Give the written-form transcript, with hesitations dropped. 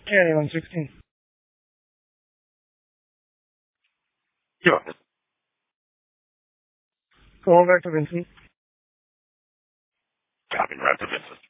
Yeah, 116. Sure. Go back to Vincent. Copy, right to Vincent.